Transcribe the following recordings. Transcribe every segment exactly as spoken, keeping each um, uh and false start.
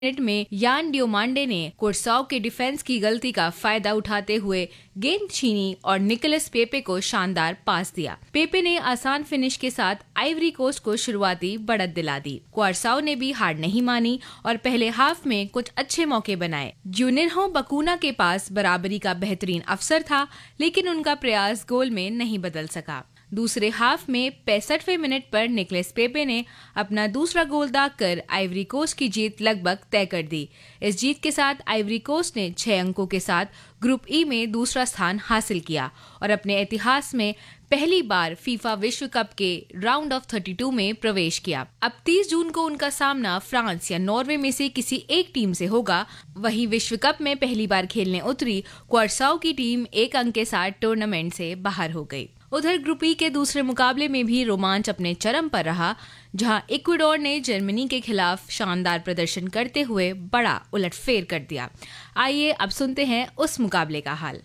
Minute में यान डियोमांडे ने कुर्साओ के डिफेंस की गलती का फायदा उठाते हुए गेंद छीनी और निकोलस पेपे को शानदार पास दिया। पेपे ने आसान फिनिश के साथ आइवरी कोस्ट को शुरुआती बढ़त दिला दी। कुर्साओ ने भी हार नहीं मानी और पहले हाफ में कुछ अच्छे मौके बनाए। जूनियरहो बकुना के पास बराबरी का बेहतरीन अवसर था, लेकिन उनका प्रयास गोल में नहीं बदल सका। दूसरे हाफ में पैंसठवें मिनट पर निकोलस पेपे ने अपना दूसरा गोल दागकर आइवरी कोस्ट की जीत लगभग तय कर दी। इस जीत के साथ आइवरी कोस्ट ने छह अंकों के साथ ग्रुप ई में दूसरा स्थान हासिल किया और अपने इतिहास में पहली बार फीफा विश्व कप के राउंड ऑफ बत्तीस में प्रवेश किया। अब तीस जून को उनका सामना फ्रांस या नॉर्वे में से किसी एक टीम से होगा। वहीं विश्व कप में पहली बार खेलने उतरी कुर्साओ की टीम एक अंक के साथ टूर्नामेंट से बाहर हो गई। उधर ग्रुप ई के दूसरे मुकाबले में भी रोमांच अपने चरम पर रहा, जहां इक्वाडोर ने जर्मनी के खिलाफ शानदार प्रदर्शन करते हुए बड़ा उलटफेर कर दिया। आइए अब सुनते हैं उस मुकाबले का हाल।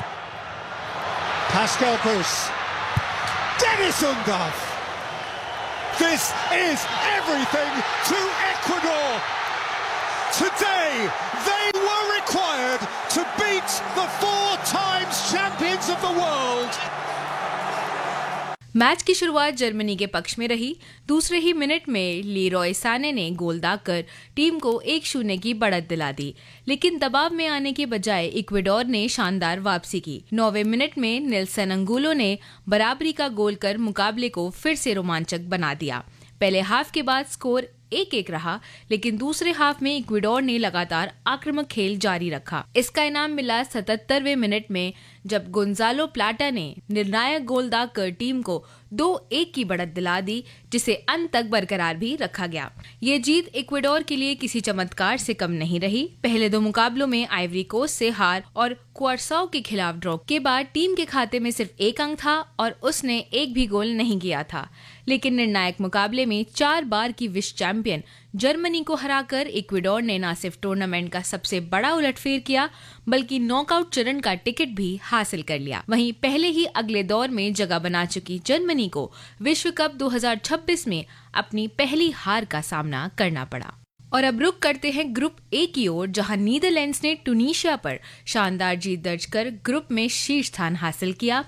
Pascal Gross, Dennis Undav. This is everything to Ecuador. Today they were required to beat the four times champions of the world. Match की शुरुआत जर्मनी के पक्ष में रही। दूसरे ही मिनट में लीरॉय साने ने गोल दागकर टीम को एक शून्य की बढ़त दिला दी, लेकिन दबाव में आने के बजाय इक्वाडोर ने शानदार वापसी की। नौवें मिनट में नेल्सन अंगुलो ने बराबरी का गोल कर मुकाबले को फिर से रोमांचक बना दिया। पहले हाफ के बाद स्कोर एक एक रहा, लेकिन दूसरे हाफ में इक्वाडोर ने लगातार आक्रामक खेल जारी रखा। इसका इनाम मिला सतहत्तरवें मिनट में, जब गोंजालो प्लाटा ने निर्णायक गोल दागकर टीम को दो एक की बढ़त दिला दी, जिसे अंत तक बरकरार भी रखा गया। ये जीत इक्वाडोर के लिए किसी चमत्कार से कम नहीं रही। पहले दो मुकाबलों में आइवरी कोस्ट से हार और कुर्साओ के खिलाफ ड्रॉ के बाद टीम के खाते में सिर्फ एक अंक था और उसने एक भी गोल नहीं किया था। लेकिन निर्णायक मुकाबले में चार बार की विश्व चैंपियन जर्मनी को हराकर इक्वाडोर ने न सिर्फ टूर्नामेंट का सबसे बड़ा उलटफेर किया, बल्कि नॉकआउट चरण का टिकट भी हासिल कर लिया। वहीं पहले ही अगले दौर में जगह बना चुकी जर्मनी को विश्व कप दो हज़ार छब्बीस में अपनी पहली हार का सामना करना पड़ा। और अब रुक करते हैं ग्रुप ए की ओर, जहां नीदरलैंड्स ने ट्यूनीशिया पर शानदार जीत दर्ज कर ग्रुप में शीर्ष स्थान हासिल किया।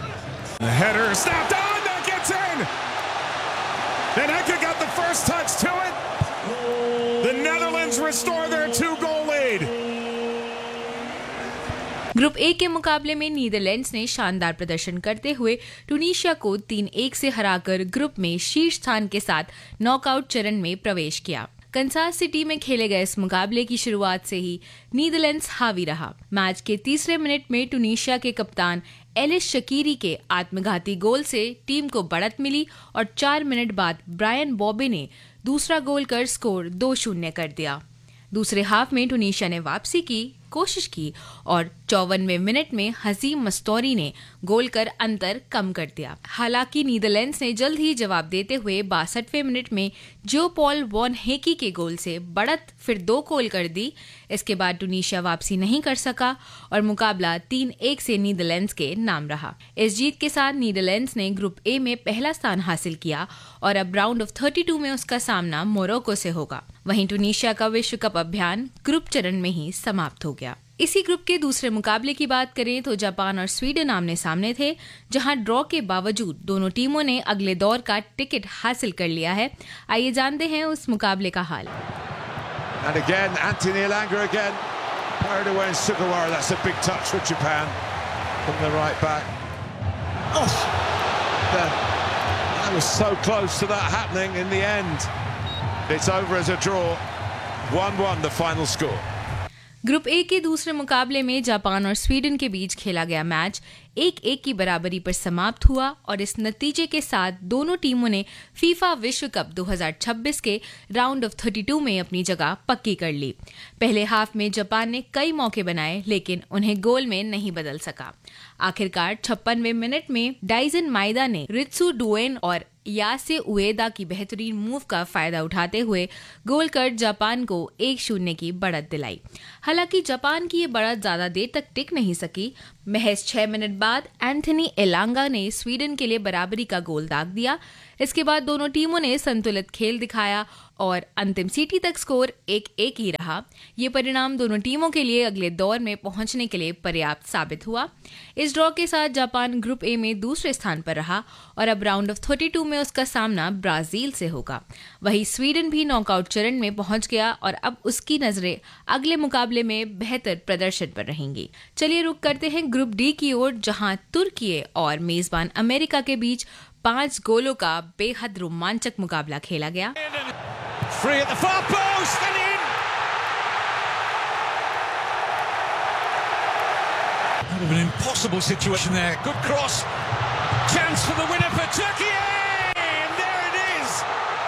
ग्रुप ए के मुकाबले में नीदरलैंड्स ने शानदार प्रदर्शन करते हुए ट्यूनीशिया को तीन एक से हराकर ग्रुप में शीर्ष स्थान के साथ नॉकआउट चरण में प्रवेश किया। कंसास सिटी में खेले गए इस मुकाबले की शुरुआत से ही नीदरलैंड्स हावी रहा। मैच के तीसरे मिनट में ट्यूनीशिया के कप्तान एलिस शकीरी के आत्मघाती गोल से टीम को बढ़त मिली और चार मिनट बाद ब्रायन बॉबी ने दूसरा गोल कर स्कोर दो शून्य कर दिया। दूसरे हाफ में ट्यूनीशिया ने वापसी की कोशिश की और चौवनवें मिनट में हसीम मस्तौरी ने गोल कर अंतर कम कर दिया। हालांकि नीदरलैंड्स ने जल्द ही जवाब देते हुए बासठवें मिनट में जो पॉल वॉन हेकी के गोल से बढ़त फिर दो गोल कर दी। इसके बाद ट्यूनीशिया वापसी नहीं कर सका और मुकाबला तीन एक से नीदरलैंड्स के नाम रहा। इस जीत के साथ नीदरलैंड्स ने ग्रुप ए में पहला स्थान हासिल किया और अब राउंड ऑफ बत्तीस में उसका सामना मोरक्को से होगा। वहीं ट्यूनीशिया का विश्व कप अभियान ग्रुप चरण में ही समाप्त हो गया। इसी ग्रुप के दूसरे मुकाबले की बात करें तो जापान और स्वीडन आमने सामने थे, जहां ड्रॉ के बावजूद दोनों टीमों ने अगले दौर का टिकट हासिल कर लिया है। आइए जानते हैं उस मुकाबले का हाल। And again, Anthony Elanga again. Carried away in Sugawara. That's a big touch for Japan from the right back. Oh, the, that was so close to that happening in the end. It's over as a draw. one one the final score. Group A के दूसरे मुकाबले में Japan और Sweden के बीच खेला गया match एक एक की बराबरी पर समाप्त हुआ और इस नतीजे के साथ दोनों टीमों ने फीफा विश्व कप दो हज़ार छब्बीस के राउंड ऑफ बत्तीस में अपनी जगह पक्की कर ली। पहले हाफ में जापान ने कई मौके बनाए, लेकिन उन्हें गोल में नहीं बदल सका। आखिरकार छप्पनवें मिनट में डाइजन माइदा ने रित्सु डुएन और यासे उएदा की बेहतरीन मूव का फायदा उठाते हुए गोल कर जापान को एक शून्य की बढ़त दिलाई। हालांकि जापान की ये बढ़त ज्यादा देर तक टिक नहीं सकी। महज छह मिनट बाद एंथनी एलांगा ने स्वीडन के लिए बराबरी का गोल दाग दिया। इसके बाद दोनों टीमों ने संतुलित खेल दिखाया और अंतिम सीटी तक स्कोर एक एक ही रहा। ये परिणाम दोनों टीमों के लिए अगले दौर में पहुंचने के लिए पर्याप्त साबित हुआ। इस ड्रॉ के साथ जापान ग्रुप ए में दूसरे स्थान पर रहा और अब राउंड ऑफ बत्तीस में उसका सामना ब्राजील से होगा। वहीं स्वीडन भी नॉकआउट चरण में पहुंच गया और अब उसकी नजरें अगले मुकाबले में बेहतर प्रदर्शन पर रहेंगी। चलिए रुक करते हैं ग्रुप डी की ओर, जहां तुर्की और मेजबान अमेरिका के बीच पांच गोलों का बेहद रोमांचक मुकाबला खेला गया। Free at the far post and in. Out of an impossible situation there. Good cross. Chance for the winner for Turkey. And there it is.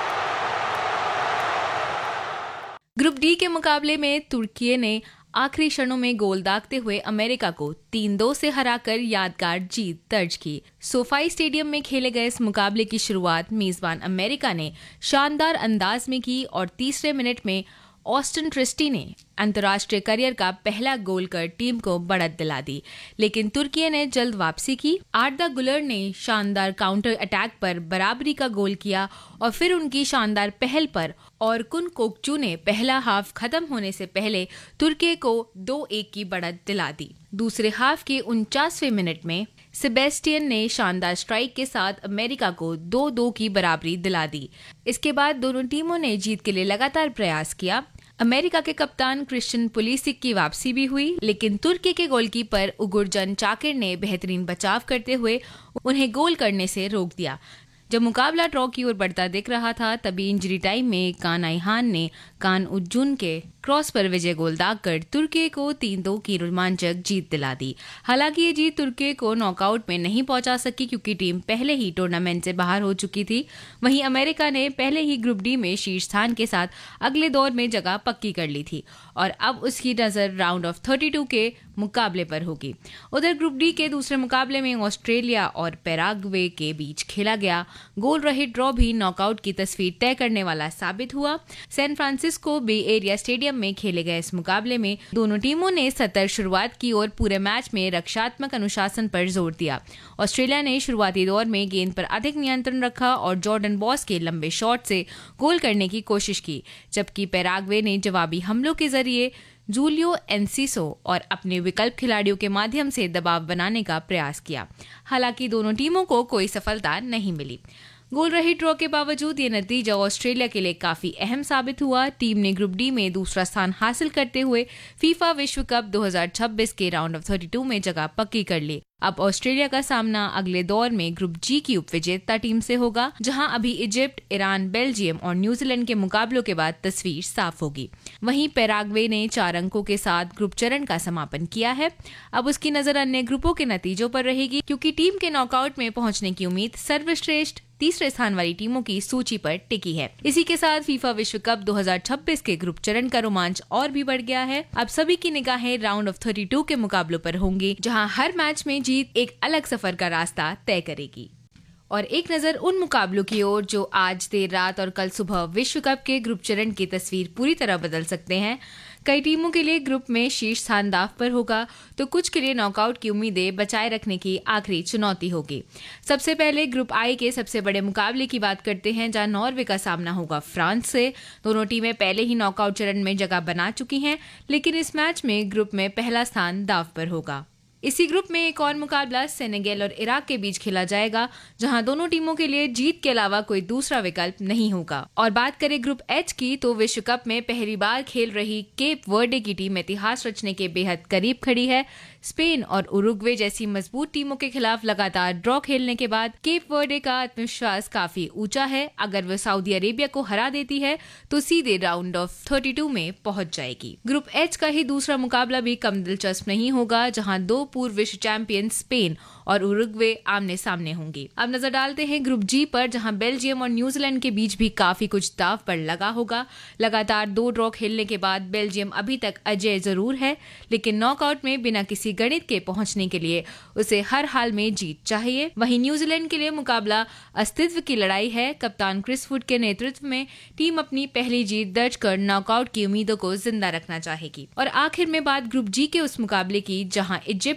Group D के मुकाबले में तुर्की ने आखिरी क्षणों में गोल दागते हुए अमेरिका को तीन दो से हराकर यादगार जीत दर्ज की। सोफाई स्टेडियम में खेले गए इस मुकाबले की शुरुआत मेजबान अमेरिका ने शानदार अंदाज में की और तीसरे मिनट में ऑस्टिन ट्रिस्टी ने अंतर्राष्ट्रीय करियर का पहला गोल कर टीम को बढ़त दिला दी, लेकिन तुर्की ने जल्द वापसी की। आर्दा गुलर ने शानदार काउंटर अटैक पर बराबरी का गोल किया और फिर उनकी शानदार पहल पर और कुन कोकचू ने पहला हाफ खत्म होने से पहले तुर्की को दो एक की बढ़त दिला दी। दूसरे हाफ के उनचासवें मिनट में सेबेस्टियन ने शानदार स्ट्राइक के साथ अमेरिका को दो दो की बराबरी दिला दी। इसके बाद दोनों टीमों ने जीत के लिए लगातार प्रयास किया। अमेरिका के कप्तान क्रिश्चियन पुलिसिक की वापसी भी हुई, लेकिन तुर्की के गोलकीपर उगुरजन चाकिर ने बेहतरीन बचाव करते हुए उन्हें गोल करने से रोक दिया। जब मुकाबला ड्रॉ की ओर बढ़ता दिख रहा था, तभी इंजरी टाइम में कान आईहान ने कान उज्जुन के क्रॉस पर विजय गोल दागकर तुर्की को तीन दो की रोमांचक जीत दिला दी। हालांकि ये जीत तुर्की को नॉकआउट में नहीं पहुंचा सकी क्योंकि टीम पहले ही टूर्नामेंट से बाहर हो चुकी थी। वहीं अमेरिका ने पहले ही ग्रुप डी में शीर्ष स्थान के साथ अगले दौर में जगह पक्की कर ली थी और अब उसकी नजर राउंड ऑफ बत्तीस के मुकाबले पर होगी। उधर ग्रुप डी के दूसरे मुकाबले में ऑस्ट्रेलिया और पैराग्वे के बीच खेला गया गोल रहित ड्रॉ भी नॉकआउट की तस्वीर तय करने वाला साबित हुआ। सैन फ्रांसिस्को बे एरिया स्टेडियम में खेले गए इस मुकाबले में दोनों टीमों ने सतर्क शुरुआत की और पूरे मैच में रक्षात्मक अनुशासन पर जोर दिया। ऑस्ट्रेलिया ने शुरुआती दौर में गेंद पर अधिक नियंत्रण रखा और जॉर्डन बॉस के लंबे शॉट से गोल करने की कोशिश की, जबकि पैराग्वे ने जवाबी हमलों के जरिए जूलियो एनसीसो और अपने विकल्प खिलाड़ियों के माध्यम से दबाव बनाने का प्रयास किया। हालांकि दोनों टीमों को कोई सफलता नहीं मिली। गोल रहित ड्रॉ के बावजूद ये नतीजा ऑस्ट्रेलिया के लिए काफी अहम साबित हुआ। टीम ने ग्रुप डी में दूसरा स्थान हासिल करते हुए फीफा विश्व कप दो हज़ार छब्बीस के राउंड ऑफ बत्तीस में जगह पक्की कर ली। अब ऑस्ट्रेलिया का सामना अगले दौर में ग्रुप जी की उपविजेता टीम से होगा, जहां अभी इजिप्ट, ईरान, बेल्जियम और न्यूजीलैंड के मुकाबलों के बाद तस्वीर साफ होगी। वहीं पैराग्वे ने चार अंकों के साथ ग्रुप चरण का समापन किया है। अब उसकी नजर अन्य ग्रुपों के नतीजों पर रहेगी, क्योंकि टीम के नॉकआउट में पहुंचने की उम्मीद सर्वश्रेष्ठ तीसरे स्थान वाली टीमों की सूची पर टिकी है। इसी के साथ फीफा विश्व कप दो हज़ार छब्बीस के ग्रुप चरण का रोमांच और भी बढ़ गया है। अब सभी की निगाहें राउंड ऑफ बत्तीस के मुकाबलों पर होंगी, जहां हर मैच में जीत एक अलग सफर का रास्ता तय करेगी। और एक नजर उन मुकाबलों की ओर जो आज देर रात और कल सुबह विश्व कप के ग्रुप चरण की तस्वीर पूरी तरह बदल सकते हैं। कई टीमों के लिए ग्रुप में शीर्ष स्थान दाव पर होगा, तो कुछ के लिए नॉकआउट की उम्मीदें बचाए रखने की आखिरी चुनौती होगी। सबसे पहले ग्रुप आई के सबसे बड़े मुकाबले की बात करते हैं, जहां नॉर्वे का सामना होगा फ्रांस से। दोनों टीमें पहले ही नॉकआउट चरण में जगह बना चुकी हैं, लेकिन इस मैच में ग्रुप में पहला स्थान दाव पर होगा। इसी ग्रुप में एक और मुकाबला सेनेगल और इराक के बीच खेला जाएगा, जहां दोनों टीमों के लिए जीत के अलावा कोई दूसरा विकल्प नहीं होगा। और बात करें ग्रुप एच की, तो विश्व कप में पहली बार खेल रही केप वर्डे की टीम इतिहास रचने के बेहद करीब खड़ी है। स्पेन और उरुग्वे जैसी मजबूत टीमों के खिलाफ लगातार ड्रॉ खेलने के बाद केप वर्डे का आत्मविश्वास काफी ऊंचा है। अगर वह सऊदी अरेबिया को हरा देती है तो सीधे राउंड ऑफ बत्तीस में पहुंच जाएगी। ग्रुप एच का ही दूसरा मुकाबला भी कम दिलचस्प नहीं होगा, जहां दो पूर्व विश्व चैंपियन स्पेन और उरुग्वे आमने सामने होंगी। अब नजर डालते हैं ग्रुप जी पर, जहां बेल्जियम और न्यूजीलैंड के बीच भी काफी कुछ दाव पर लगा होगा। लगातार दो ड्रॉ खेलने के बाद बेल्जियम अभी तक अजय जरूर है, लेकिन नॉकआउट में बिना किसी गणित के पहुंचने के लिए उसे हर हाल में जीत चाहिए। वहीं न्यूजीलैंड के लिए मुकाबला अस्तित्व की लड़ाई है। कप्तान क्रिस वुड के नेतृत्व में टीम अपनी पहली जीत दर्ज कर नॉकआउट की उम्मीदों को जिंदा रखना चाहेगी। और आखिर में बात ग्रुप जी के उस मुकाबले की, जहां इजिप्ट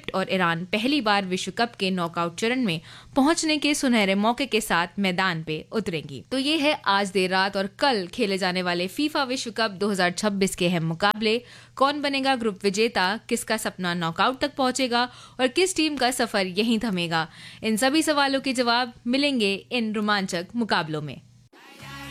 इजिप्ट और ईरान पहली बार विश्व कप के नॉकआउट चरण में पहुंचने के सुनहरे मौके के साथ मैदान पे उतरेंगी। तो ये है आज देर रात और कल खेले जाने वाले फीफा विश्व कप दो हज़ार छब्बीस के अहम मुकाबले। कौन बनेगा ग्रुप विजेता, किसका सपना नॉकआउट तक पहुंचेगा और किस टीम का सफर यहीं थमेगा, इन सभी सवालों के जवाब मिलेंगे इन रोमांचक मुकाबलों में।